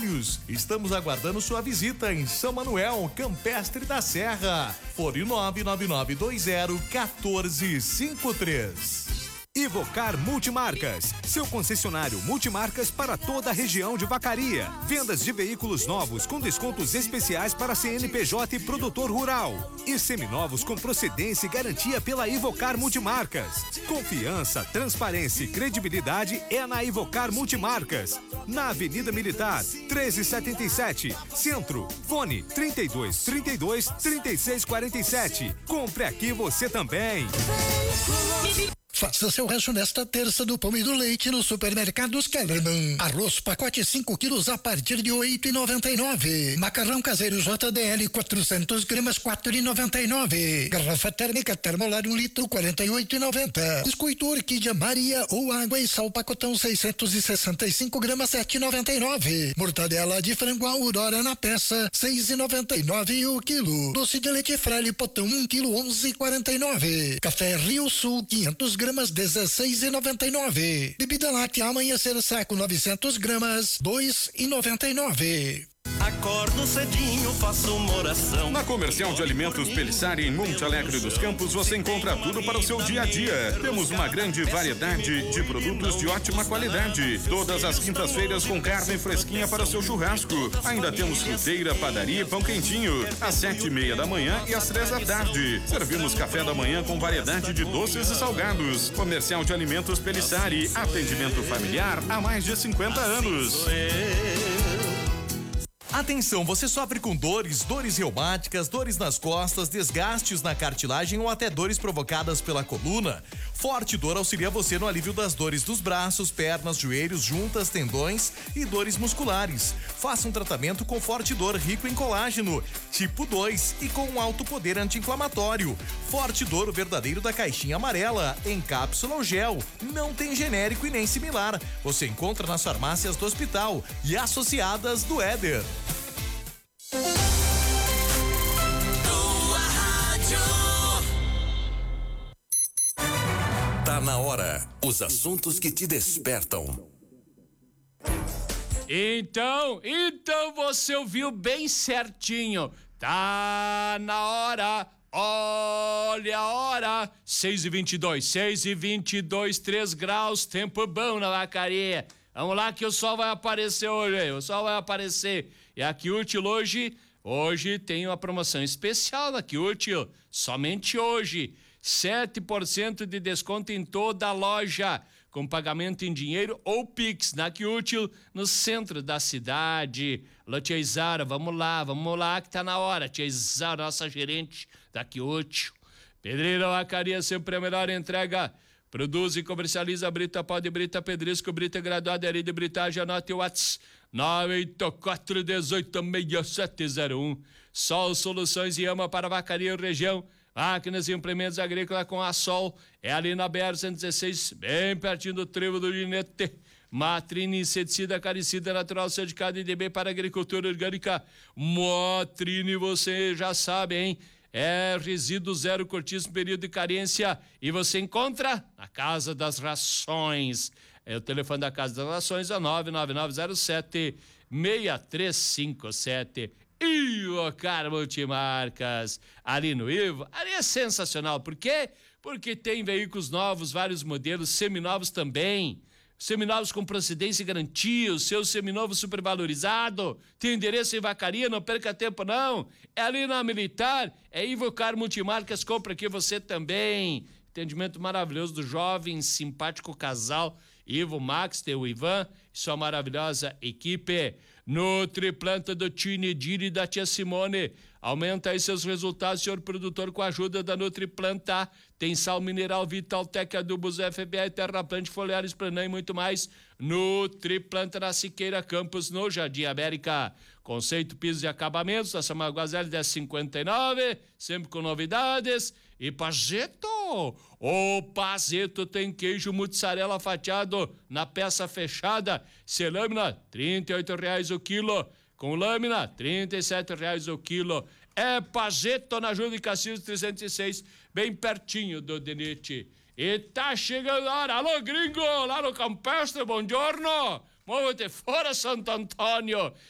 aniversários. Estamos aguardando sua visita em São Manuel, Campestre da Serra. Fone 999201453. Ivocar Multimarcas, seu concessionário multimarcas para toda a região de Vacaria. Vendas de veículos novos com descontos especiais para CNPJ e produtor rural. E seminovos com procedência e garantia pela Ivocar Multimarcas. Confiança, transparência e credibilidade é na Ivocar Multimarcas. Na Avenida Militar, 1377, Centro. Fone 3232-3647. Compre aqui você também. Faça seu rancho nesta terça do pão e do leite no Supermercados Kellerman. Arroz pacote 5 quilos a partir de R$8,99. Macarrão caseiro JDL 400 gramas 4,99. Garrafa térmica Termolar 1 litro 48,90. Biscoito Orquídea Maria ou água e sal pacotão 665 gramas 7,99. Mortadela de frango Aurora na peça 6,99 o quilo. Doce de leite Frale potão 1 quilo 11,49. Café Rio Sul 500 gramas 16,99. Bebida láctea Amanhecer Saco 900 gramas 2,99. Acordo cedinho, faço uma oração. Na Comercial de Alimentos Pelissari, em Monte Alegre dos Campos, você encontra tudo para o seu dia a dia. Temos uma grande variedade de produtos de ótima qualidade. Todas as quintas-feiras com carne fresquinha para o seu churrasco. Ainda temos fruteira, padaria e pão quentinho. Às 7:30 da manhã e às 3 da tarde. Servimos café da manhã com variedade de doces e salgados. Comercial de Alimentos Pelissari. Atendimento familiar há mais de 50 anos. Atenção, você sofre com dores reumáticas, dores nas costas, desgastes na cartilagem ou até dores provocadas pela coluna? Forte Dor auxilia você no alívio das dores dos braços, pernas, joelhos, juntas, tendões e dores musculares. Faça um tratamento com Forte Dor rico em colágeno, tipo 2 e com um alto poder anti-inflamatório. Forte Dor, o verdadeiro da caixinha amarela, em cápsula ou gel. Não tem genérico e nem similar. Você encontra nas farmácias do hospital e associadas do Éder. Tá na hora. Os assuntos que te despertam. Então você ouviu bem certinho. Tá na hora. Olha a hora. 6:22, 3 graus, tempo bom na Vacaria. Vamos lá que o sol vai aparecer hoje, hein? O sol vai aparecer. E a Quiútil hoje tem uma promoção especial da Quiútil, somente hoje. 7% de desconto em toda a loja, com pagamento em dinheiro ou Pix na Quiútil, no centro da cidade. Alô, tia Isara, vamos lá que tá na hora. Tia Isara, nossa gerente da Quiútil. Pedreira Vacaria, sempre a melhor entrega. Produz e comercializa brita, pó de brita, pedrisco, brita graduada, areia de britagem. Anote o WhatsApp 984186701. Sol Soluções e Ama para Vacaria e região. Máquinas e implementos agrícolas com a Sol. É ali na BR-116, bem pertinho do trevo do Ginete. Matrine, inseticida, acaricida, natural, certificado IDB para agricultura orgânica. Matrine, você já sabe, hein? É resíduo zero, curtíssimo período de carência, e você encontra na Casa das Rações. É o telefone da Casa das Rações, é 99907-6357. Ivocar Multimarcas, ali no Ivo, ali é sensacional. Por quê? Porque tem veículos novos, vários modelos, seminovos também. Seminovos com procedência e garantia, o seu seminovo supervalorizado. Tem endereço em Vacaria, não perca tempo não. É ali na Militar, é Ivocar Multimarcas, compra aqui você também. Atendimento maravilhoso do jovem, simpático casal, Ivo Max, teu Ivan, e sua maravilhosa equipe. Nutriplanta do Tinediri e da tia Simone. Aumenta aí seus resultados, senhor produtor, com a ajuda da Nutriplanta. Tem sal mineral Vitaltec, adubos FBA, Terraplante, Foliares, Planã e muito mais. Nutriplanta na Siqueira Campos, no Jardim América. Conceito pisos e acabamentos, da Samaguazelli 1059, sempre com novidades. E Pazeto, o Pazeto tem queijo mussarela fatiado na peça fechada. Selâmina, R$38 o quilo. Com lâmina, R$37 o quilo. É Pazeto na Júlio de Castilhos 306, bem pertinho do Denite. E tá chegando a hora. Alô, gringo, lá no Campestre, buongiorno. Move-te fora, Santo Antônio.